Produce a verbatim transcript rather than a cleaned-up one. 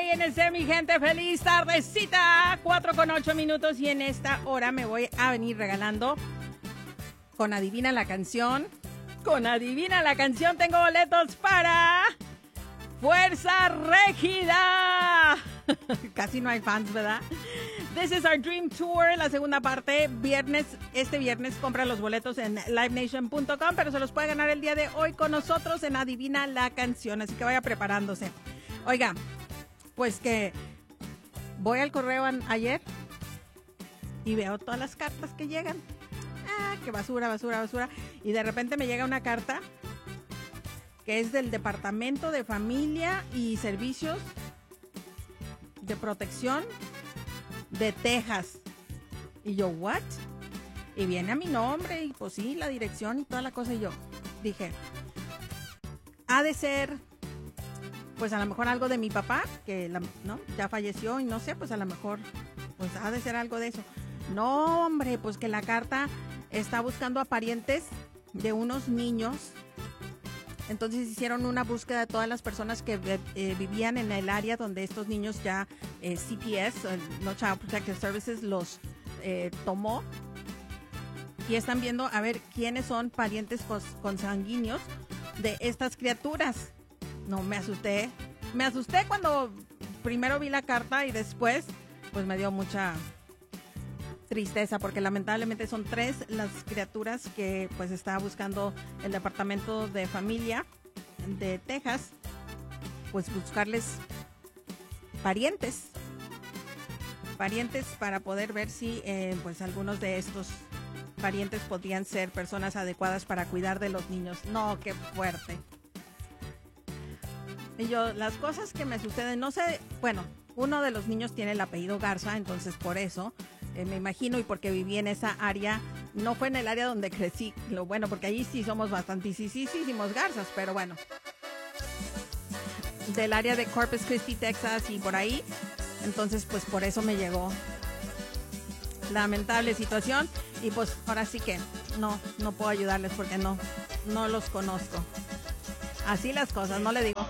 Imagínense, mi gente, feliz tardecita, cuatro con ocho minutos, y en esta hora me voy a venir regalando con Adivina la Canción. Con Adivina la Canción tengo boletos para Fuerza Régida. Casi no hay fans, ¿verdad? This is our Dream Tour, la segunda parte, viernes, este viernes compra los boletos en live nation punto com, pero se los puede ganar el día de hoy con nosotros en Adivina la Canción, así que vaya preparándose. Oiga, pues que voy al correo an- ayer y veo todas las cartas que llegan. Ah, que basura, basura, basura. Y de repente me llega una carta que es del Departamento de Familia y Servicios de Protección de Texas. Y yo, ¿what? Y viene a mi nombre y pues sí, la dirección y toda la cosa. Y yo dije, ha de ser, pues a lo mejor algo de mi papá, que la, ¿no? ya falleció y no sé, pues a lo mejor, pues ha de ser algo de eso. No, hombre, pues que la carta está buscando a parientes de unos niños. Entonces hicieron una búsqueda de todas las personas que eh, vivían en el área donde estos niños ya eh, C P S, el No Child Protective Services, los eh, tomó. Y están viendo a ver quiénes son parientes consanguíneos de estas criaturas. No, me asusté. Me asusté cuando primero vi la carta y después pues me dio mucha tristeza, porque lamentablemente son tres las criaturas que pues está buscando el Departamento de Familia de Texas, pues buscarles parientes parientes para poder ver si eh, pues algunos de estos parientes podrían ser personas adecuadas para cuidar de los niños. No, qué fuerte. Y yo, las cosas que me suceden, no sé, bueno, uno de los niños tiene el apellido Garza, entonces por eso Eh, me imagino, y porque viví en esa área, no fue en el área donde crecí, lo bueno, porque allí sí somos bastantísimos garzas, pero bueno, del área de Corpus Christi, Texas y por ahí, entonces pues por eso me llegó. Lamentable situación, y pues ahora sí que no, no puedo ayudarles porque no, no los conozco. Así las cosas, no le digo.